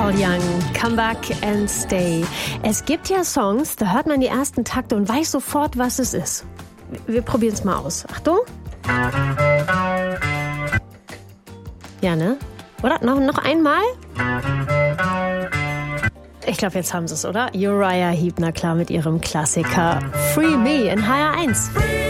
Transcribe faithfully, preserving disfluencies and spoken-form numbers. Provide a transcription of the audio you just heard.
Paul Young, Come Back and Stay. Es gibt ja Songs, da hört man die ersten Takte und weiß sofort, was es ist. Wir probieren es mal aus. Achtung. Ja, ne? Oder? Noch, noch einmal? Ich glaube, jetzt haben sie es, oder? Uriah Heep, na klar, mit ihrem Klassiker Free Me in H R eins.